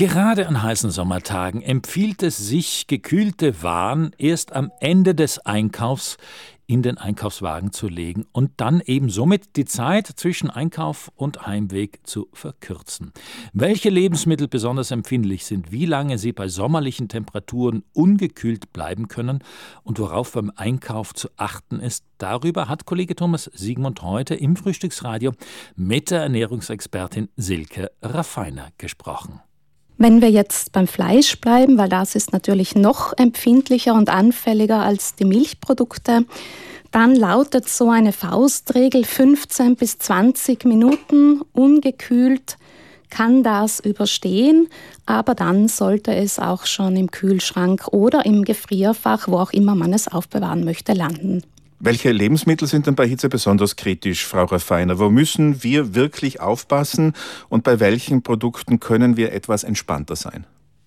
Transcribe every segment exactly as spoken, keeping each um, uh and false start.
Gerade an heißen Sommertagen empfiehlt es sich, gekühlte Waren erst am Ende des Einkaufs in den Einkaufswagen zu legen und dann eben somit die Zeit zwischen Einkauf und Heimweg zu verkürzen. Welche Lebensmittel besonders empfindlich sind, wie lange sie bei sommerlichen Temperaturen ungekühlt bleiben können und worauf beim Einkauf zu achten ist, darüber hat Kollege Thomas Siegmund heute im Frühstücksradio mit der Ernährungsexpertin Silke Raffiner gesprochen. Wenn wir jetzt beim Fleisch bleiben, weil das ist natürlich noch empfindlicher und anfälliger als die Milchprodukte, dann lautet so eine Faustregel, fünfzehn bis zwanzig Minuten ungekühlt kann das überstehen, aber dann sollte es auch schon im Kühlschrank oder im Gefrierfach, wo auch immer man es aufbewahren möchte, landen. Welche Lebensmittel sind denn bei Hitze besonders kritisch, Frau Raffiner? Wo müssen wir wirklich aufpassen und bei welchen Produkten können wir etwas entspannter sein?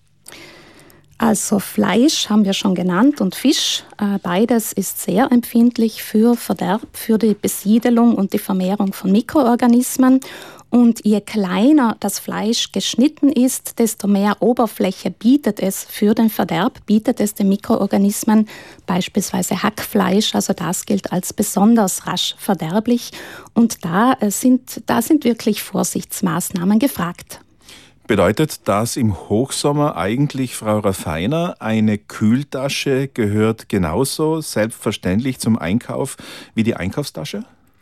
Also Fleisch haben wir schon genannt und Fisch. Beides ist sehr empfindlich für Verderb, für die Besiedelung und die Vermehrung von Mikroorganismen. Und je kleiner das Fleisch geschnitten ist, desto mehr Oberfläche bietet es für den Verderb, bietet es den Mikroorganismen, beispielsweise Hackfleisch, also das gilt als besonders rasch verderblich. Und da sind, da sind wirklich Vorsichtsmaßnahmen gefragt. Bedeutet das im Hochsommer eigentlich, Frau Raffiner, eine Kühltasche gehört genauso selbstverständlich zum Einkauf wie die Einkaufstasche?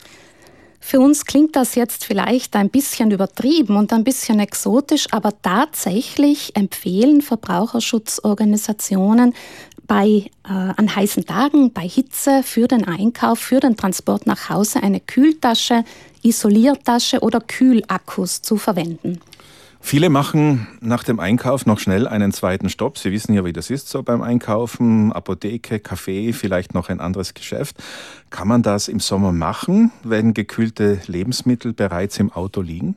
Für uns klingt das jetzt vielleicht ein bisschen übertrieben und ein bisschen exotisch, aber tatsächlich empfehlen Verbraucherschutzorganisationen bei, äh, an heißen Tagen, bei Hitze, für den Einkauf, für den Transport nach Hause eine Kühltasche, Isoliertasche oder Kühlakkus zu verwenden. Viele machen nach dem Einkauf noch schnell einen zweiten Stopp. Sie wissen ja, wie das ist so beim Einkaufen. Apotheke, Café, vielleicht noch ein anderes Geschäft. Kann man das im Sommer machen, wenn gekühlte Lebensmittel bereits im Auto liegen?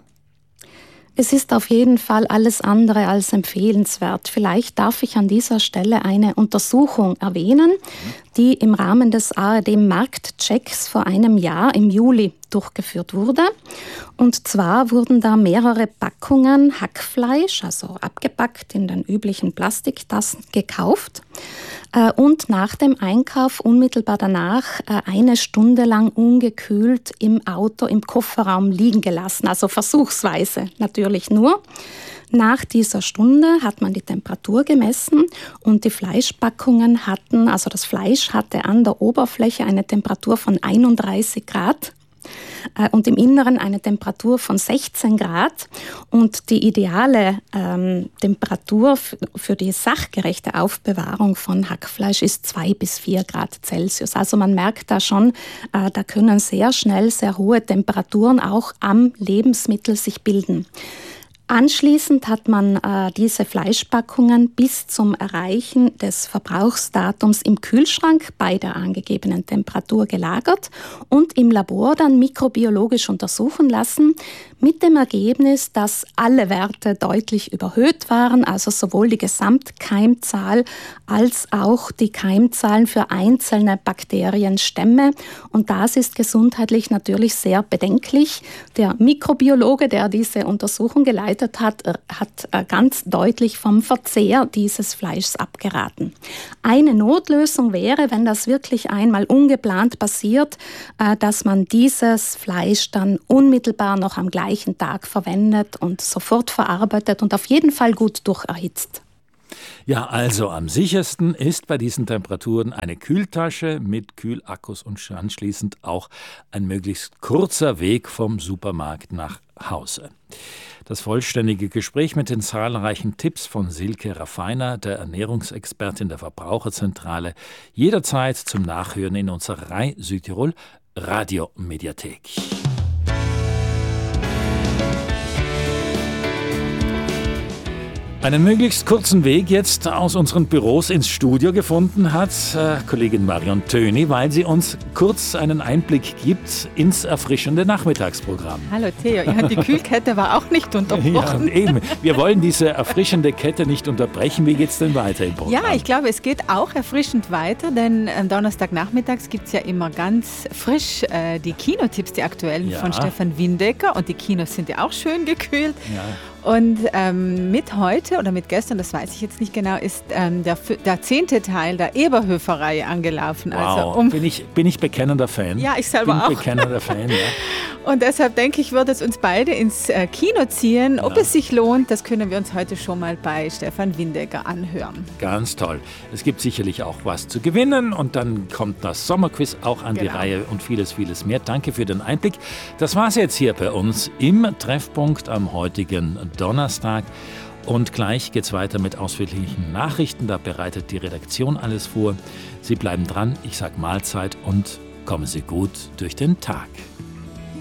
Es ist auf jeden Fall alles andere als empfehlenswert. Vielleicht darf ich an dieser Stelle eine Untersuchung erwähnen, die im Rahmen des A R D-Marktchecks vor einem Jahr im Juli durchgeführt wurde. Und zwar wurden da mehrere Packungen Hackfleisch, also abgepackt in den üblichen Plastiktassen, gekauft und nach dem Einkauf unmittelbar danach eine Stunde lang ungekühlt im Auto, im Kofferraum liegen gelassen, also versuchsweise natürlich nur. Nach dieser Stunde hat man die Temperatur gemessen und die Fleischpackungen hatten, also das Fleisch hatte an der Oberfläche eine Temperatur von einunddreißig Grad. Und im Inneren eine Temperatur von sechzehn Grad. Und die ideale ähm, Temperatur f- für die sachgerechte Aufbewahrung von Hackfleisch ist zwei bis vier Grad Celsius. Also man merkt da schon, äh, da können sehr schnell sehr hohe Temperaturen auch am Lebensmittel sich bilden. Anschließend hat man äh, diese Fleischpackungen bis zum Erreichen des Verbrauchsdatums im Kühlschrank bei der angegebenen Temperatur gelagert und im Labor dann mikrobiologisch untersuchen lassen, mit dem Ergebnis, dass alle Werte deutlich überhöht waren, also sowohl die Gesamtkeimzahl als auch die Keimzahlen für einzelne Bakterienstämme. Und das ist gesundheitlich natürlich sehr bedenklich. Der Mikrobiologe, der diese Untersuchung geleitet hat, hat ganz deutlich vom Verzehr dieses Fleischs abgeraten. Eine Notlösung wäre, wenn das wirklich einmal ungeplant passiert, dass man dieses Fleisch dann unmittelbar noch am gleichen Tag verwendet und sofort verarbeitet und auf jeden Fall gut durcherhitzt. Ja, also am sichersten ist bei diesen Temperaturen eine Kühltasche mit Kühlakkus und anschließend auch ein möglichst kurzer Weg vom Supermarkt nach Hause. Das vollständige Gespräch mit den zahlreichen Tipps von Silke Raffiner, der Ernährungsexpertin der Verbraucherzentrale, jederzeit zum Nachhören in unserer R A I Südtirol Radiomediathek. Einen möglichst kurzen Weg jetzt aus unseren Büros ins Studio gefunden hat äh, Kollegin Marion Töni, weil sie uns kurz einen Einblick gibt ins erfrischende Nachmittagsprogramm. Hallo Theo, ja, die Kühlkette war auch nicht unterbrochen. Ja, eben. Wir wollen diese erfrischende Kette nicht unterbrechen. Wie geht es denn weiter im Programm? Ja, ich glaube, es geht auch erfrischend weiter, denn am Donnerstagnachmittags gibt es ja immer ganz frisch äh, die Kinotipps, die aktuellen ja. von Stefan Windecker. Und die Kinos sind ja auch schön gekühlt. Ja. Und ähm, mit heute oder mit gestern, das weiß ich jetzt nicht genau, ist ähm, der, der zehnte Teil der Eberhöfer-Reihe angelaufen. Wow, also um bin, ich, bin ich bekennender Fan. Ja, ich selber bin auch. bekennender Fan, ja. Und deshalb denke ich, wird es uns beide ins äh, Kino ziehen. Ob Ja. es sich lohnt, das können wir uns heute schon mal bei Stefan Windecker anhören. Ganz toll. Es gibt sicherlich auch was zu gewinnen und dann kommt das Sommerquiz auch an die Genau. Reihe und vieles, vieles mehr. Danke für den Einblick. Das war es jetzt hier bei uns im Treffpunkt am heutigen Donnerstag. Und gleich geht's weiter mit ausführlichen Nachrichten. Da bereitet die Redaktion alles vor. Sie bleiben dran. Ich sage Mahlzeit und kommen Sie gut durch den Tag.